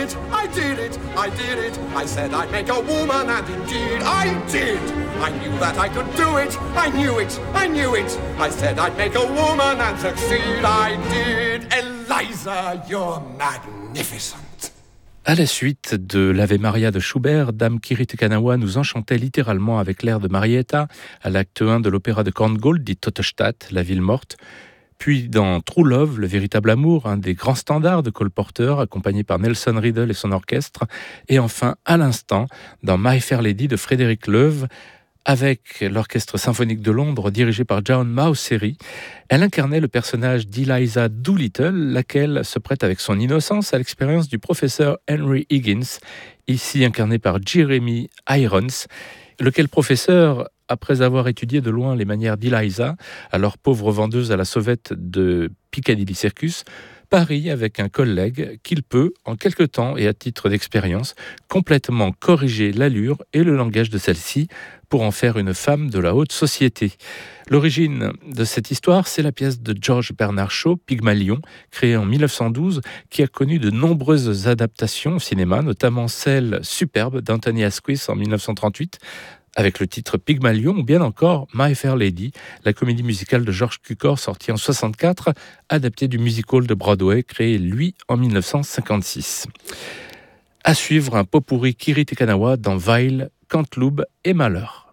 it, I did it, I did it. I said I'd make a woman and indeed I did. I knew that I could do it, I knew it, I knew it. I said I'd make a woman and succeed, I did. Eliza, you're magnificent. À la suite de l'Ave Maria de Schubert, Dame Kirite Kanawa nous enchantait littéralement avec l'air de Marietta à l'acte 1 de l'opéra de Korngold, dit Totestadt, la ville morte. Puis dans True Love, le véritable amour, un des grands standards de Cole Porter, accompagné par Nelson Riddle et son orchestre. Et enfin, à l'instant, dans My Fair Lady de Frédéric Loewe, avec l'Orchestre symphonique de Londres dirigé par John Mauceri. Elle incarnait le personnage d'Eliza Doolittle, laquelle se prête avec son innocence à l'expérience du professeur Henry Higgins, ici incarné par Jeremy Irons, lequel professeur, après avoir étudié de loin les manières d'Eliza, alors pauvre vendeuse à la sauvette de Piccadilly Circus, parie avec un collègue qu'il peut, en quelque temps et à titre d'expérience, complètement corriger l'allure et le langage de celle-ci pour en faire une femme de la haute société. L'origine de cette histoire, c'est la pièce de George Bernard Shaw, Pygmalion, créée en 1912, qui a connu de nombreuses adaptations au cinéma, notamment celle superbe d'Anthony Asquith en 1938, avec le titre Pygmalion, ou bien encore My Fair Lady, la comédie musicale de George Cukor sortie en 1964, adaptée du musical de Broadway, créé lui en 1956. À suivre un pot pourri Kirite Kanawa dans Weil, Canteloube et Malheur.